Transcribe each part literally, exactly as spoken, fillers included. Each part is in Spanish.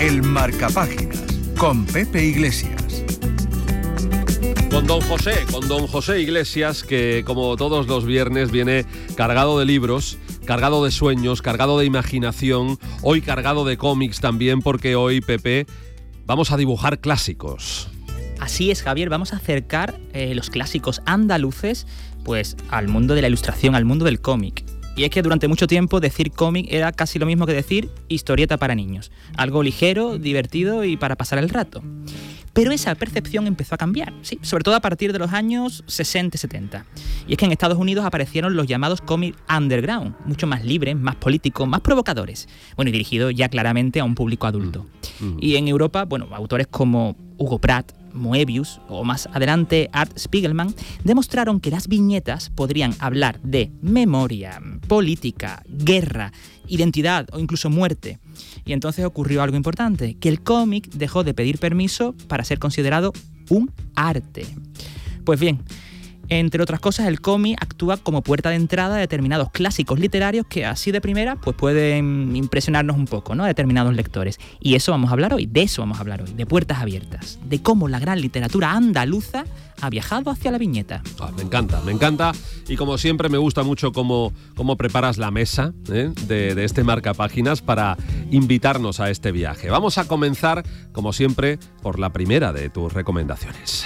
El Marcapáginas, con Pepe Iglesias. Con don José, con don José Iglesias, que como todos los viernes viene cargado de libros, cargado de sueños, cargado de imaginación, hoy cargado de cómics también, porque hoy, Pepe, vamos a dibujar clásicos. Así es, Javier, vamos a acercar eh, los clásicos andaluces pues al mundo de la ilustración, al mundo del cómic. Y es que durante mucho tiempo decir cómic era casi lo mismo que decir historieta para niños. Algo ligero, divertido y para pasar el rato. Pero esa percepción empezó a cambiar, sí, sobre todo a partir de los años sesenta y setenta. Y es que en Estados Unidos aparecieron los llamados cómics underground, mucho más libres, más políticos, más provocadores. Bueno, y dirigidos ya claramente a un público adulto. Mm. Y en Europa, bueno, autores como Hugo Pratt, Moebius o más adelante Art Spiegelman demostraron que las viñetas podrían hablar de memoria, política, guerra, identidad o incluso muerte. Y entonces ocurrió algo importante, que el cómic dejó de pedir permiso para ser considerado un arte. Pues bien, entre otras cosas, el cómic actúa como puerta de entrada a determinados clásicos literarios que así de primera pues pueden impresionarnos un poco, ¿no?, a determinados lectores. Y eso vamos a hablar hoy, de eso vamos a hablar hoy, de puertas abiertas, de cómo la gran literatura andaluza ha viajado hacia la viñeta. Ah, me encanta, me encanta. Y como siempre me gusta mucho cómo, cómo preparas la mesa ¿eh? de, de este Marcapáginas para invitarnos a este viaje. Vamos a comenzar, como siempre, por la primera de tus recomendaciones.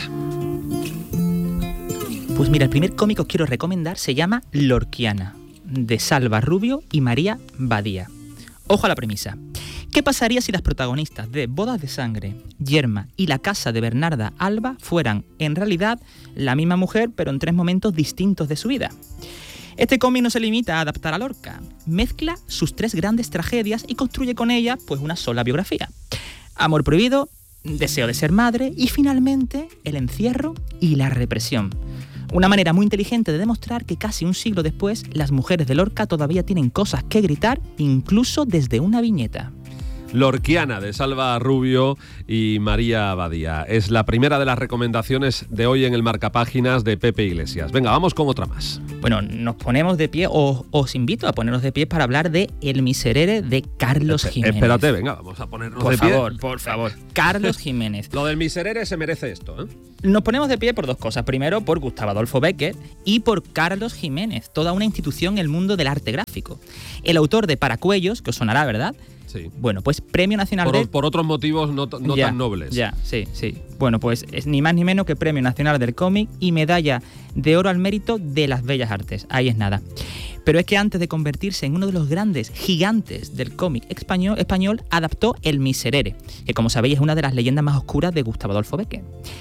Pues mira, el primer cómic que os quiero recomendar se llama Lorquiana, de Salva Rubio y María Badía. Ojo a la premisa. ¿Qué pasaría si las protagonistas de Bodas de Sangre, Yerma y La Casa de Bernarda Alba fueran, en realidad, la misma mujer, pero en tres momentos distintos de su vida? Este cómic no se limita a adaptar a Lorca. Mezcla sus tres grandes tragedias y construye con ellas pues, una sola biografía. Amor prohibido, deseo de ser madre y, finalmente, el encierro y la represión. Una manera muy inteligente de demostrar que casi un siglo después las mujeres de Lorca todavía tienen cosas que gritar, incluso desde una viñeta. Lorquiana, de Salva Rubio y María Badía. Es la primera de las recomendaciones de hoy en el Marcapáginas de Pepe Iglesias. Venga, vamos con otra más. Bueno, nos ponemos de pie, o os invito a ponernos de pie para hablar de El Miserere de Carlos Esp- Jiménez. Espérate, venga, vamos a ponernos por de pie. Por favor, por favor. Carlos Jiménez. Lo del Miserere se merece esto, ¿eh? Nos ponemos de pie por dos cosas. Primero, por Gustavo Adolfo Bécquer y por Carlos Jiménez, toda una institución en el mundo del arte gráfico. El autor de Paracuellos, que os sonará, ¿verdad? Sí. Bueno, pues Premio Nacional por, de... Por otros motivos no, no ya, tan nobles. Ya, sí, sí. Bueno, pues es ni más ni menos que Premio Nacional del Cómic y Medalla de Oro al Mérito de las Bellas Artes. Ahí es nada. Pero es que antes de convertirse en uno de los grandes gigantes del cómic español, español adaptó El Miserere, que como sabéis es una de las leyendas más oscuras de Gustavo Adolfo Bécquer.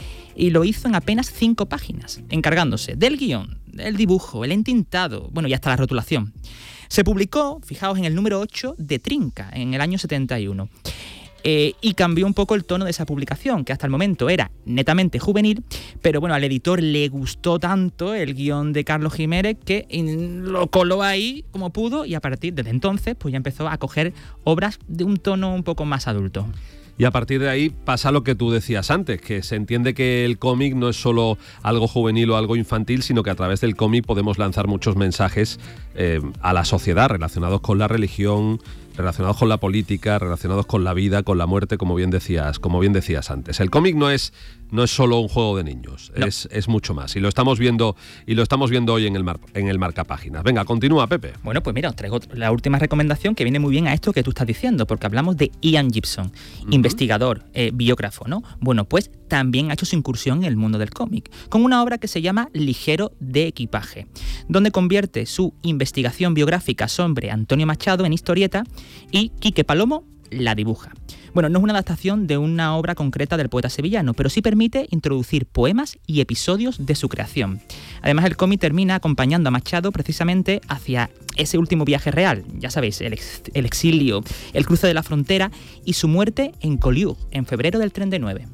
Y lo hizo en apenas cinco páginas, encargándose del guión, del dibujo, el entintado, bueno, y hasta la rotulación. Se publicó, fijaos, en el número ocho de Trinca, en el año setenta y uno. Eh, y cambió un poco el tono de esa publicación, que hasta el momento era netamente juvenil, pero bueno, al editor le gustó tanto el guión de Carlos Jiménez que lo coló ahí como pudo, y a partir de entonces pues ya empezó a coger obras de un tono un poco más adulto. Y a partir de ahí pasa lo que tú decías antes, que se entiende que el cómic no es solo algo juvenil o algo infantil, sino que a través del cómic podemos lanzar muchos mensajes eh, a la sociedad relacionados con la religión, relacionados con la política, relacionados con la vida, con la muerte, como bien decías, como bien decías antes. El cómic no es no es solo un juego de niños, no. es, es mucho más. Y lo estamos viendo y lo estamos viendo hoy en el mar, en el Marcapáginas. Venga, continúa, Pepe. Bueno, pues mira, os traigo la última recomendación que viene muy bien a esto que tú estás diciendo, porque hablamos de Ian Gibson, uh-huh. investigador, eh, biógrafo, ¿no? Bueno, pues también ha hecho su incursión en el mundo del cómic, con una obra que se llama Ligero de equipaje, donde convierte su investigación biográfica sobre Antonio Machado en historieta y Quique Palomo la dibuja. Bueno, no es una adaptación de una obra concreta del poeta sevillano, pero sí permite introducir poemas y episodios de su creación. Además, el cómic termina acompañando a Machado precisamente hacia ese último viaje real, ya sabéis, el, ex, el exilio, el cruce de la frontera y su muerte en Collioure, en febrero del treinta y nueve.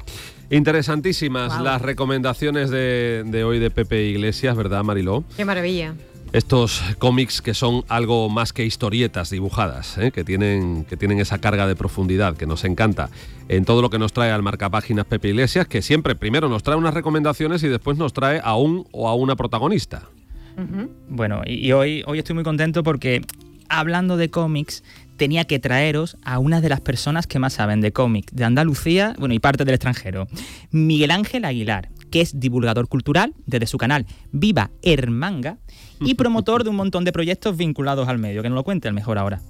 Interesantísimas wow. las recomendaciones de, de hoy de Pepe Iglesias, ¿verdad, Mariló? ¡Qué maravilla! Estos cómics que son algo más que historietas dibujadas, ¿eh? que tienen, que tienen esa carga de profundidad que nos encanta en todo lo que nos trae al Marcapáginas Pepe Iglesias, que siempre primero nos trae unas recomendaciones y después nos trae a un o a una protagonista. Uh-huh. Bueno, y, y hoy, hoy estoy muy contento porque hablando de cómics tenía que traeros a una de las personas que más saben de cómic de Andalucía, bueno, y parte del extranjero. Miguel Ángel Aguilar, que es divulgador cultural desde su canal Viva Hermanga y promotor de un montón de proyectos vinculados al medio. Que nos lo cuente el mejor ahora.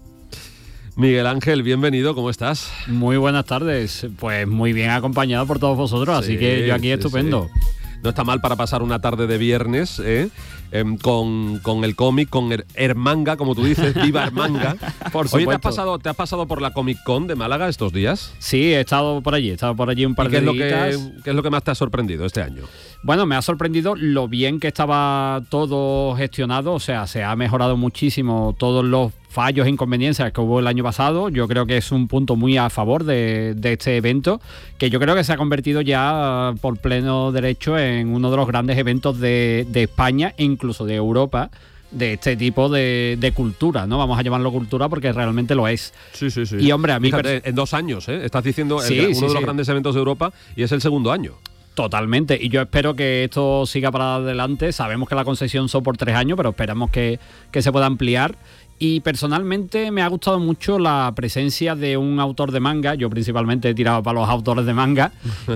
Miguel Ángel, bienvenido, ¿cómo estás? Muy buenas tardes, pues muy bien acompañado por todos vosotros, sí, así que yo aquí sí, estupendo. Sí. No está mal para pasar una tarde de viernes ¿eh? Eh, con, con el cómic, con el Hermanga, como tú dices, Viva Hermanga. Por Oye, ¿te has, pasado, ¿te has pasado por la Comic Con de Málaga estos días? Sí, he estado por allí, he estado por allí un par ¿Y qué de es días. Lo que, ¿Qué es lo que más te ha sorprendido este año? Bueno, me ha sorprendido lo bien que estaba todo gestionado, o sea, se ha mejorado muchísimo todos los fallos e inconveniencias que hubo el año pasado. Yo creo que es un punto muy a favor de, de este evento, que yo creo que se ha convertido ya por pleno derecho en uno de los grandes eventos de, de España e incluso de Europa, de este tipo de, de cultura, ¿no? Vamos a llamarlo cultura porque realmente lo es. Sí, sí, sí. Y hombre, a mí... Fíjate, en dos años, ¿eh? Estás diciendo sí, el, uno sí, de los sí. grandes eventos de Europa y es el segundo año. Totalmente, y yo espero que esto siga para adelante. Sabemos que la concesión son por tres años, pero esperamos que, que se pueda ampliar. Y personalmente me ha gustado mucho la presencia de un autor de manga. Yo principalmente he tirado para los autores de manga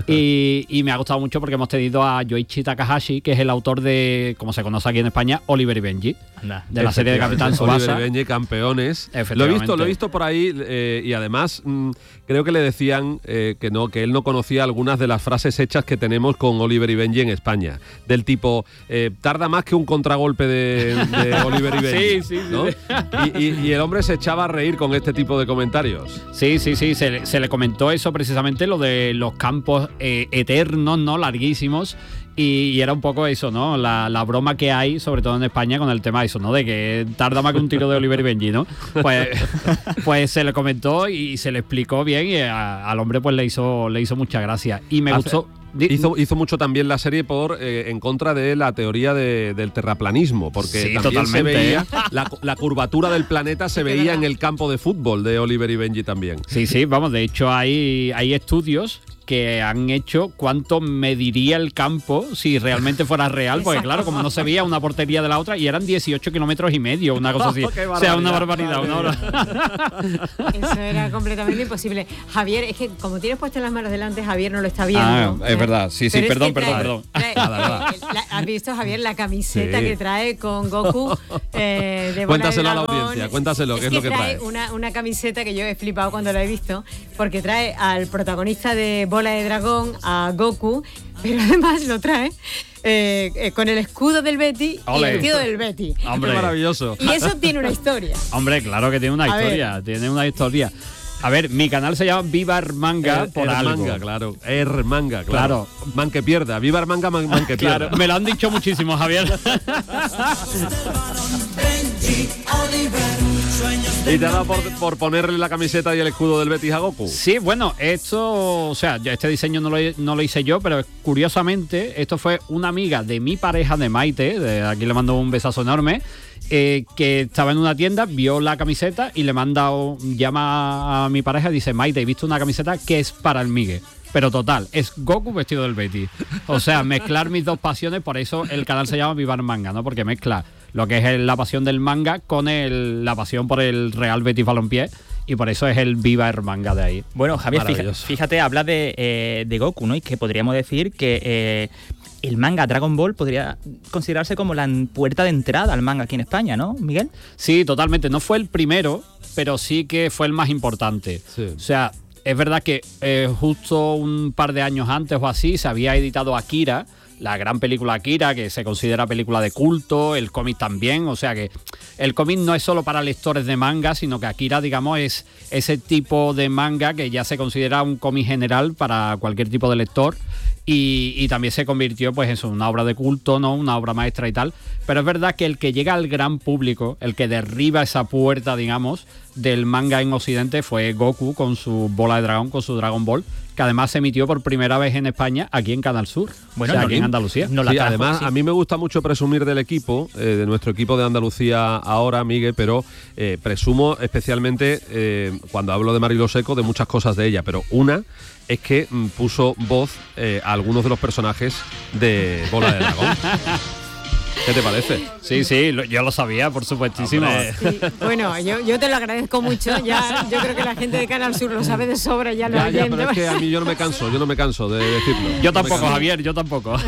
y, y me ha gustado mucho porque hemos tenido a Yoichi Takahashi, que es el autor de, como se conoce aquí en España, Oliver y Benji. Anda. De la serie de Capitán Tsubasa. Oliver y Benji, campeones. Lo he visto, lo he visto por ahí eh, y además mmm, creo que le decían eh, que no, que él no conocía algunas de las frases hechas que tenemos con Oliver y Benji en España. Del tipo, eh, tarda más que un contragolpe de, de Oliver y Benji. Sí, sí, sí. ¿no? Y, y, y el hombre se echaba a reír con este tipo de comentarios. Sí, sí, sí, se, se le comentó eso precisamente, lo de los campos eh, eternos, ¿no? Larguísimos. Y, y era un poco eso, ¿no? La, la broma que hay, sobre todo en España, con el tema de eso, ¿no? De que tarda más que un tiro de Oliver y Benji, ¿no? Pues, pues se le comentó y se le explicó bien y a, al hombre pues le hizo, le hizo mucha gracia. Y me Hace, gustó... Hizo, hizo mucho también la serie por eh, en contra de la teoría de, del terraplanismo, porque sí, también totalmente, se veía ¿eh? la, la curvatura del planeta se veía en el campo de fútbol de Oliver y Benji también. Sí, sí, vamos, de hecho hay, hay estudios que han hecho cuánto mediría el campo si realmente fuera real, porque claro, como no se veía una portería de la otra, y eran dieciocho kilómetros y medio, una cosa así. Oh, o sea, una barbaridad. Una hora. Eso era completamente imposible. Javier, es que como tienes puesto las manos delante, Javier no lo está viendo. Ah, es verdad, sí, sí, Pero perdón, es que perdón, trae, perdón. Trae, Nada, eh, la, ¿has visto, Javier, la camiseta sí. que trae con Goku eh, de Bola Cuéntaselo de a la Dragón? audiencia, cuéntaselo, es ¿qué es que lo que trae? trae una, una camiseta que yo he flipado cuando la he visto, porque trae al protagonista de Bola de Dragón, a Goku, pero además lo trae eh, eh, con el escudo del Betis y el tío del Betis. Hombre, qué maravilloso. Y eso tiene una historia. Hombre, claro que tiene una A historia, ver. tiene una historia. A ver, mi canal se llama Viva Hermanga Er- por algo. Hermanga, claro. Hermanga, claro. Claro. Man que pierda. Viva Hermanga, man, man que pierda. Claro, me lo han dicho muchísimo, Javier. ¿Y te ha dado por, por ponerle la camiseta y el escudo del Betis a Goku? Sí, bueno, esto, o sea, ya este diseño no lo, no lo hice yo, pero curiosamente, esto fue una amiga de mi pareja, de Maite, de aquí le mando un besazo enorme, eh, que estaba en una tienda, vio la camiseta y le manda, llama a mi pareja y dice, Maite, he visto una camiseta que es para el Migue. Pero total, es Goku vestido del Betis. O sea, mezclar mis dos pasiones, por eso el canal se llama Viva Manga, ¿no? Porque mezcla lo que es el, la pasión del manga con el, la pasión por el Real Betis Balompié, y por eso es el Viva Manga de ahí. Bueno, Javier, fíjate, Maravilloso. fíjate habla de, eh, de Goku, ¿no? Y que podríamos decir que eh, el manga Dragon Ball podría considerarse como la puerta de entrada al manga aquí en España, ¿no, Miguel? Sí, totalmente. No fue el primero, pero sí que fue el más importante. Sí. O sea, es verdad que eh, justo un par de años antes o así se había editado Akira, la gran película Akira, que se considera película de culto, el cómic también, o sea que el cómic no es solo para lectores de manga, sino que Akira, digamos, es ese tipo de manga que ya se considera un cómic general para cualquier tipo de lector. Y, y también se convirtió pues eso, en una obra de culto, ¿no? Una obra maestra y tal. Pero es verdad que el que llega al gran público, el que derriba esa puerta, digamos, del manga en Occidente fue Goku con su bola de dragón, con su Dragon Ball, que además se emitió por primera vez en España aquí en Canal Sur, Bueno, o sea, no, aquí en Andalucía. no la Sí, trajo, además, sí. a mí me gusta mucho presumir del equipo, eh, de nuestro equipo de Andalucía ahora, Miguel, pero eh, presumo especialmente, eh, cuando hablo de Marilo Seco, de muchas cosas de ella, pero una es que mm, puso voz eh, a algunos de los personajes de Bola de Dragón. ¿Qué te parece? Sí, sí, lo, yo lo sabía, por supuestísimo. Sí, bueno, yo, yo te lo agradezco mucho. Ya, yo creo que la gente de Canal Sur lo sabe de sobra, ya lo Ya, ya, oyendo. pero es que a mí yo no me canso, yo no me canso de decirlo. Yo No me tampoco, canso. Javier, yo tampoco.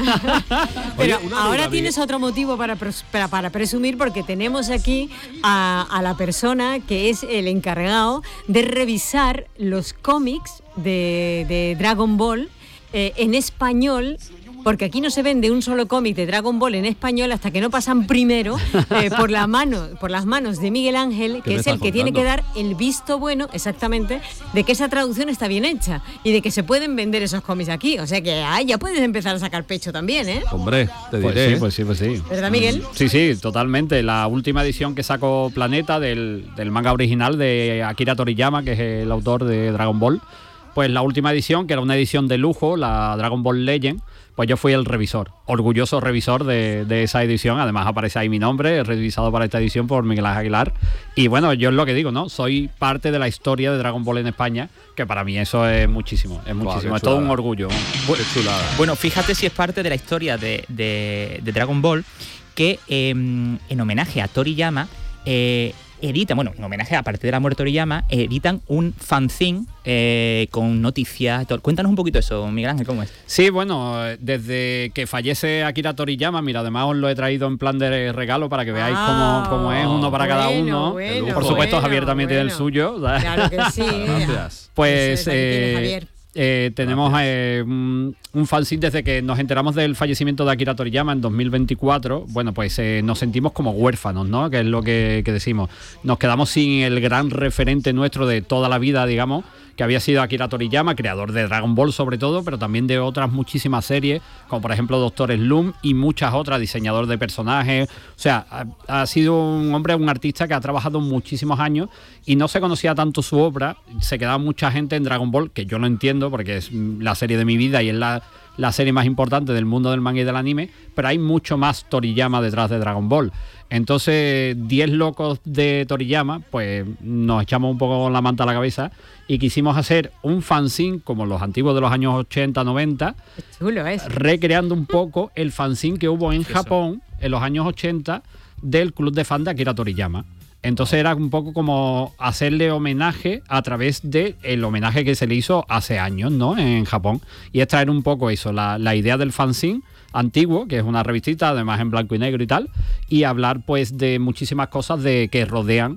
Pero Oye, una ahora duda, tienes Miguel. otro motivo para, pres- para, para presumir, porque tenemos aquí a, a la persona que es el encargado de revisar los cómics de, de Dragon Ball eh, en español. Porque aquí no se vende un solo cómic de Dragon Ball en español hasta que no pasan primero eh, por la mano, por las manos de Miguel Ángel, ¿Qué que me es estás el que tiene que contando? dar el visto bueno, exactamente, de que esa traducción está bien hecha y de que se pueden vender esos cómics aquí. O sea que ay, ya puedes empezar a sacar pecho también, ¿eh? Hombre, te Pues diré. sí, pues sí, pues sí. ¿Verdad, Miguel? Sí, sí, totalmente. La última edición que sacó Planeta del, del manga original de Akira Toriyama, que es el autor de Dragon Ball, pues la última edición, que era una edición de lujo, la Dragon Ball Legend, pues yo fui el revisor, orgulloso revisor de, de esa edición. Además aparece ahí mi nombre, revisado para esta edición por Miguel Ángel Aguilar. Y bueno, yo es lo que digo, ¿no? Soy parte de la historia de Dragon Ball en España, que para mí eso es muchísimo, es muchísimo, qué es todo un chulada. orgullo. Qué chulada. Bueno, fíjate si es parte de la historia de, de- de Dragon Ball que eh, en homenaje a Toriyama eh, editan, bueno, en homenaje a partir de la muerte de Toriyama, editan un fanzine eh, con noticias. Todo. Cuéntanos un poquito eso, Miguel Ángel, ¿cómo es? Sí, bueno, desde que fallece Akira Toriyama, mira, además os lo he traído en plan de regalo para que veáis Ah, cómo, cómo es, uno para cada bueno, uno. bueno, Por supuesto, bueno, Javier también tiene el bueno. suyo. ¿sabes? Claro que sí. Gracias. Pues Eso es, ahí tiene eh, Javier. eh, tenemos Gracias. eh, un, un fanzine desde que nos enteramos del fallecimiento de Akira Toriyama en dos mil veinticuatro. Bueno, pues eh, nos sentimos como huérfanos, ¿no? Que es lo que, que decimos. Nos quedamos sin el gran referente nuestro de toda la vida, digamos, que había sido Akira Toriyama, creador de Dragon Ball sobre todo, pero también de otras muchísimas series, como por ejemplo Doctor Slump y muchas otras, diseñador de personajes. O sea, ha, ha sido un hombre, un artista que ha trabajado muchísimos años y no se conocía tanto su obra. Se quedaba mucha gente en Dragon Ball, que yo lo entiendo porque es la serie de mi vida y es la, la serie más importante del mundo del manga y del anime, pero hay mucho más Toriyama detrás de Dragon Ball. Entonces, diez locos de Toriyama, pues nos echamos un poco la manta a la cabeza y quisimos hacer un fanzine como los antiguos de los años ochenta, noventa, Qué chulo es. recreando un poco el fanzine que hubo en Japón en los años ochenta del club de fans de Akira Toriyama. Entonces era un poco como hacerle homenaje a través del el homenaje que se le hizo hace años, ¿no? En Japón. Y es traer un poco eso, la, la idea del fanzine antiguo, que es una revistita, además en blanco y negro y tal, y hablar pues de muchísimas cosas de que rodean